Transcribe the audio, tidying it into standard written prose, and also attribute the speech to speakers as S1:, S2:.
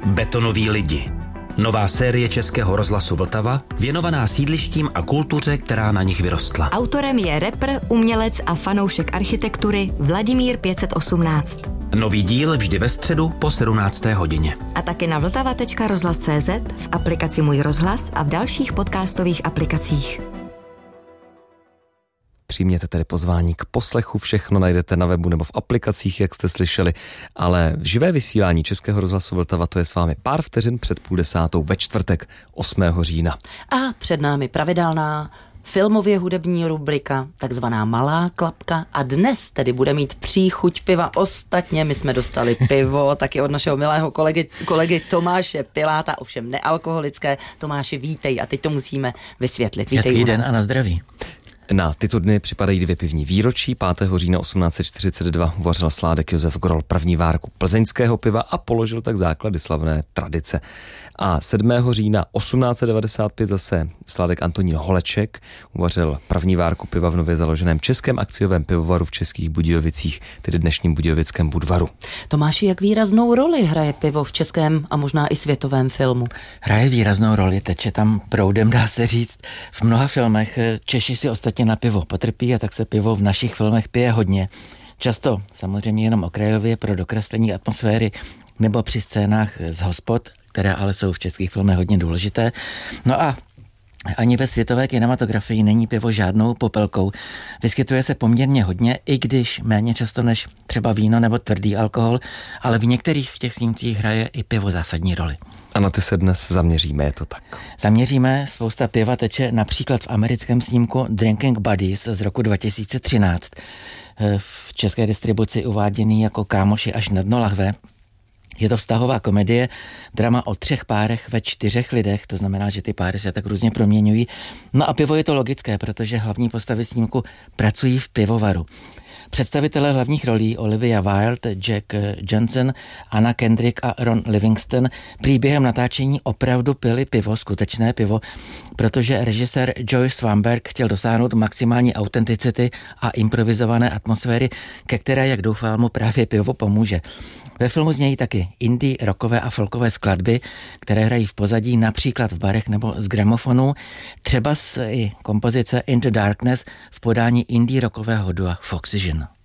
S1: Betonoví lidi. Nová série Českého rozhlasu Vltava, věnovaná sídlištím a kultuře, která na nich vyrostla.
S2: Autorem je rapper, umělec a fanoušek architektury Vladimír 518.
S1: Nový díl vždy ve středu po 17. hodině.
S2: A taky na vltava.rozhlas.cz, v aplikaci Můj rozhlas a v dalších podcastových aplikacích.
S3: Přijměte tedy pozvání k poslechu, všechno najdete na webu nebo v aplikacích, jak jste slyšeli, ale v živé vysílání Českého rozhlasu Vltava to je s vámi pár vteřin před 9:30 ve čtvrtek 8. října.
S4: A před námi pravidelná filmově hudební rubrika, takzvaná Malá klapka, a dnes tedy bude mít příchuť piva. Ostatně my jsme dostali pivo taky od našeho milého kolegy Tomáše Piláta, ovšem nealkoholické. Tomáši, vítej, a teď to musíme vysvětlit. Vítej.
S5: Hezký den a na zdraví.
S3: Na tyto dny připadají 2 pivní výročí. 5. října 1842 uvařil Sládek Josef Grol první várku plzeňského piva a položil tak základy slavné tradice. A 7. října 1895 zase Sládek Antonín Holeček uvařil první várku piva v nově založeném Českém akciovém pivovaru v Českých Budějovicích, tedy dnešním Budějovickém Budvaru.
S4: Tomáši, jak výraznou roli hraje pivo v českém a možná i světovém filmu?
S5: Hraje výraznou roli, teče tam proudem, dá se říct. V mnoha filmech Češi si ostatně na pivo potrpí a tak se pivo v našich filmech pije hodně. Často samozřejmě jenom okrajově pro dokreslení atmosféry nebo při scénách z hospod, které ale jsou v českých filmech hodně důležité. No a ani ve světové kinematografii není pivo žádnou popelkou. Vyskytuje se poměrně hodně, i když méně často než třeba víno nebo tvrdý alkohol, ale v některých těch snímcích hraje i pivo zásadní roli.
S3: A na ty se dnes zaměříme, je to tak?
S5: Zaměříme, spousta piva teče například v americkém snímku Drinking Buddies z roku 2013. V české distribuci uváděný jako Kámoši až na dno lahve. Je to vztahová komedie, drama o 3 párech ve 4 lidech, to znamená, že ty páry se tak různě proměňují. No a pivo je to logické, protože hlavní postavy snímku pracují v pivovaru. Představitelé hlavních rolí Olivia Wilde, Jack Johnson, Anna Kendrick a Ron Livingston prý během natáčení opravdu pili pivo, skutečné pivo, protože režisér Joy Swanberg chtěl dosáhnout maximální autenticity a improvizované atmosféry, ke které, jak doufal, mu právě pivo pomůže. Ve filmu znějí taky indie, rockové a folkové skladby, které hrají v pozadí například v barech nebo z gramofonů, třeba i kompozice Into Darkness v podání indie rockového dua Foxygen.